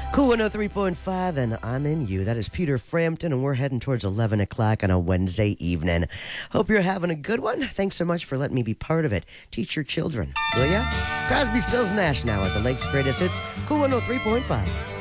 Cool 103.5, and I'm in you. That is Peter Frampton, and we're heading towards 11 o'clock on a Wednesday evening. Hope you're having a good one. Thanks so much for letting me be part of it. Teach your children, will ya? Crosby, Stills, Nash now at the Lake's Greatest Hits, Cool 103.5.